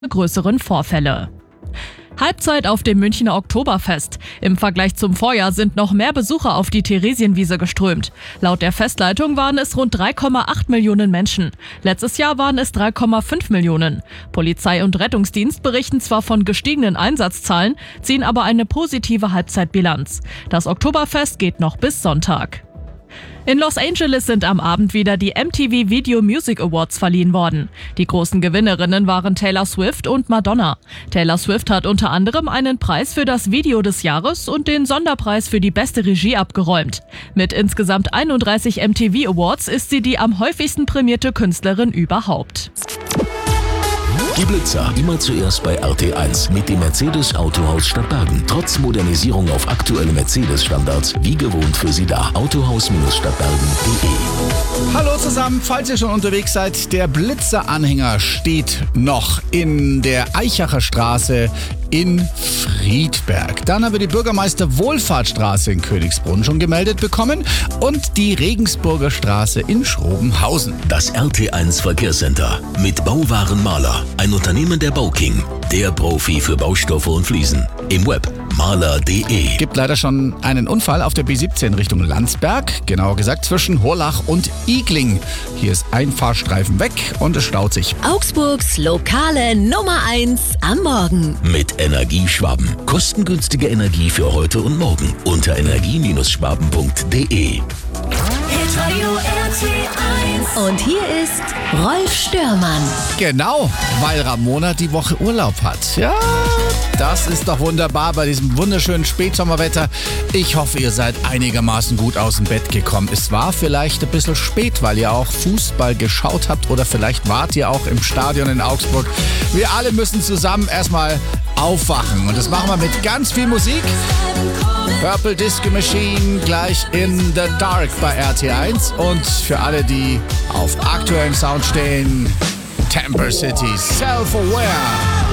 größeren Vorfälle. Halbzeit auf dem Münchner Oktoberfest. Im Vergleich zum Vorjahr sind noch mehr Besucher auf die Theresienwiese geströmt. Laut der Festleitung waren es rund 3,8 Millionen Menschen. Letztes Jahr waren es 3,5 Millionen. Polizei und Rettungsdienst berichten zwar von gestiegenen Einsatzzahlen, ziehen aber eine positive Halbzeitbilanz. Das Oktoberfest geht noch bis Sonntag. In Los Angeles sind am Abend wieder die MTV Video Music Awards verliehen worden. Die großen Gewinnerinnen waren Taylor Swift und Madonna. Taylor Swift hat unter anderem einen Preis für das Video des Jahres und den Sonderpreis für die beste Regie abgeräumt. Mit insgesamt 31 MTV Awards ist sie die am häufigsten prämierte Künstlerin überhaupt. Die Blitzer immer zuerst bei RT1 mit dem Mercedes Autohaus Stadtbergen. Trotz Modernisierung auf aktuelle Mercedes-Standards, wie gewohnt für Sie da. Autohaus-Stadtbergen.de. Hallo zusammen, falls ihr schon unterwegs seid, der Blitzer-Anhänger steht noch in der Eichacher Straße in Friedberg. Dann haben wir die Bürgermeister-Wohlfahrtstraße in Königsbrunn schon gemeldet bekommen und die Regensburger Straße in Schrobenhausen. Das RT1 Verkehrscenter mit Bauwaren Maler, ein Unternehmen der Bauking, der Profi für Baustoffe und Fliesen. Im Web maler.de. Gibt leider schon einen Unfall auf der B17 Richtung Landsberg, genauer gesagt zwischen Horlach und Igling. Hier ist ein Fahrstreifen weg und es staut sich. Augsburgs lokale Nummer 1 am Morgen. Mit Energieschwaben. Kostengünstige Energie für heute und morgen unter energie-schwaben.de. Und hier ist Rolf Störmann. Genau, weil Ramona die Woche Urlaub hat. Ja, das ist doch wunderbar bei diesem wunderschönen Spätsommerwetter. Ich hoffe, ihr seid einigermaßen gut aus dem Bett gekommen. Es war vielleicht ein bisschen spät, weil ihr auch Fußball geschaut habt oder vielleicht wart ihr auch im Stadion in Augsburg. Wir alle müssen zusammen erstmal aufwachen und das machen wir mit ganz viel Musik. Purple Disco Machine gleich in the Dark bei RT1 und für alle, die auf aktuellen Sound stehen, Temper City, Self-Aware.